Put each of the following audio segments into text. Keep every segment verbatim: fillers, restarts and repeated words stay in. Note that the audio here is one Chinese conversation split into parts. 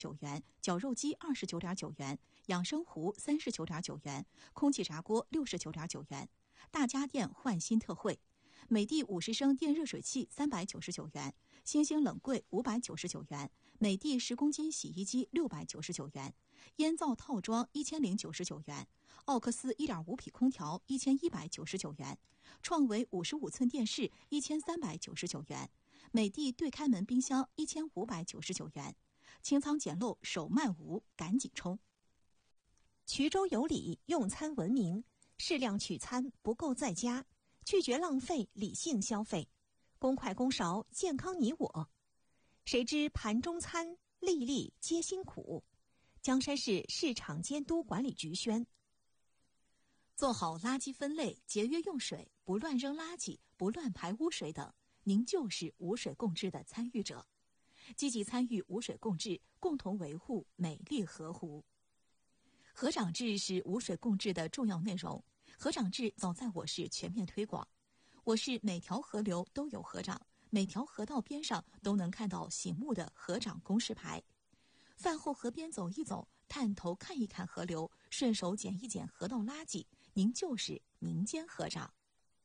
九元，绞肉机二十九点九元，养生壶三十九点九元，空气炸锅六十九点九元。大家电换新特惠，美的五十升电热水器三百九十九元，星星冷柜五百九十九元，美的十公斤洗衣机六百九十九元，烟灶套装一千零九十九元，奥克斯一点五匹空调一千一百九十九元，创维五十五寸电视一千三百九十九元，美的对开门冰箱一千五百九十九元。清仓捡漏手慢无，赶紧冲！ 衢州有礼，用餐文明，适量取餐，不够在家，拒绝浪费，理性消费，公筷公勺，健康你我。谁知盘中餐，粒粒皆辛苦。江山市市场监督管理局宣。 做好垃圾分类，节约用水，不乱扔垃圾，不乱排污水等，您就是无水共治的参与者。积极参与无水共治，共同维护美丽河湖。河长制是无水共治的重要内容。河长制早在我市全面推广，我市每条河流都有河长，每条河道边上都能看到醒目的河长公示牌。饭后河边走一走，探头看一看河流，顺手捡一捡河道垃圾，您就是民间河长。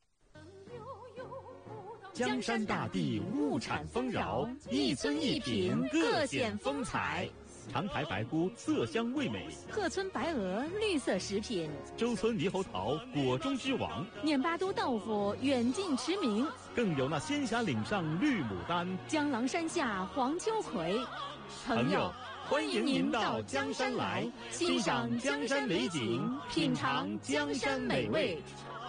江山大地物产丰饶，一村一品各显风采。长台白菇色香味美， 鹤村白鹅绿色食品， 周村猕猴桃果中之王， 念巴都豆腐远近驰名， 更有那仙霞岭上绿牡丹， 江郎山下黄秋葵。 朋友，欢迎您到江山来，欣赏江山美景，品尝江山美味。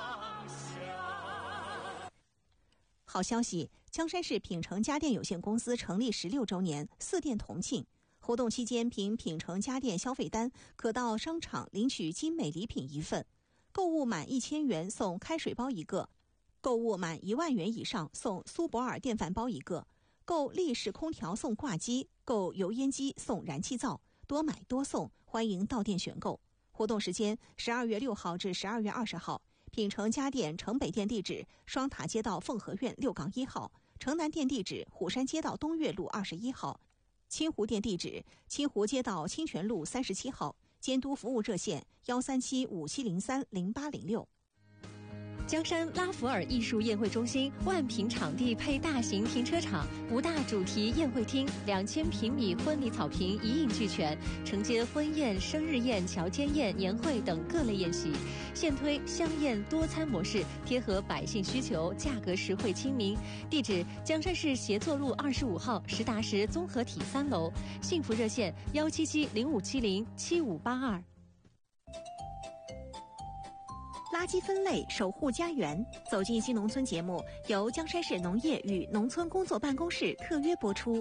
好消息，江山市品城家电有限公司成立十六周年，四店同庆。活动期间，凭品城家电消费单，可到商场领取精美礼品一份，购物满一千元送开水包一个，购物满一万元以上送苏泊尔电饭煲一个，购立式空调送挂机，购油烟机送燃气灶，多买多送，欢迎到店选购。活动时间十二月六号至十二月二十号。品城家电城北店地址双塔街道凤和苑六杠一号，城南店地址虎山街道东岳路二十一号，清湖店地址清湖街道清泉路三十七号。监督服务热线幺三七五七零三零八零六。 江山拉弗尔艺术宴会中心万平场地配大型停车场，五大主题宴会厅，两千平米婚礼草坪一应俱全，承接婚宴、生日宴、乔间宴、年会等各类宴席。现推香宴多餐模式，贴合百姓需求，价格实惠亲民。地址：江山市协作路二十五号实达实综合体三楼。幸福热线：幺七七零五七零七五八二。 垃圾分类，守护家园。走进新农村节目由江山市农业与农村工作办公室特约播出。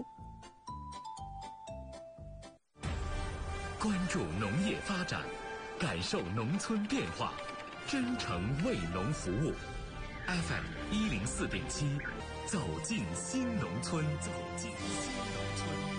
关注农业发展，感受农村变化，真诚为农服务。F M 一零四点七，走进新农村，走进新农村。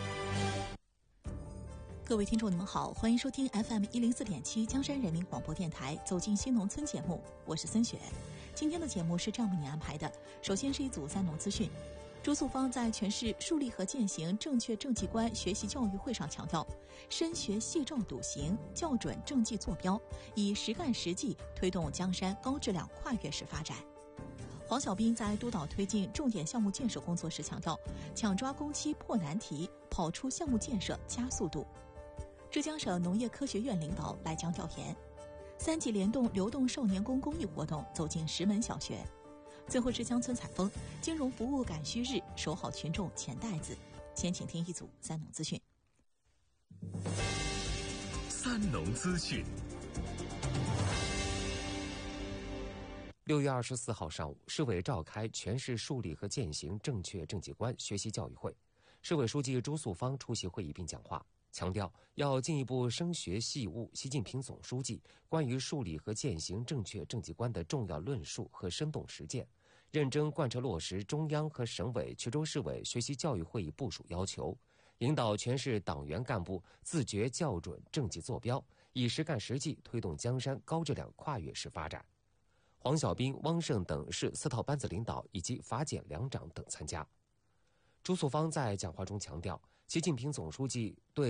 各位听众，你们好，欢迎收听 F M 一零四点七江山人民广播电台走进新农村节目，我是孙雪。今天的节目是这样为你安排的，首先是一组三农资讯。朱素芳在全市树立和践行正确政绩观学习教育会上强调，深学细照笃行，校准政绩坐标，以实干实际推动江山高质量跨越式发展。黄小斌在督导推进重点项目建设工作时强调，抢抓工期破难题，跑出项目建设加速度。浙江省农业科学院领导来江调研，三级联动流动少年宫公益活动走进石门小学。最后是乡村采风，金融服务赶需日，守好群众钱袋子。先请听一组三农资讯。 三农资讯。 六月二十四号上午，市委召开全市树立和践行正确政绩观学习教育会，市委书记朱素芳出席会议并讲话，强调要进一步深学细悟习近平总书记关于树立和践行正确政绩观的重要论述和生动实践，认真贯彻落实中央和省委、衢州市委学习教育会议部署要求，引导全市党员干部自觉校准政绩坐标，以实干实际推动江山高质量跨越式发展。黄小斌、汪胜等市四套班子领导以及法检两长等参加。朱素芳在讲话中强调，习近平总书记对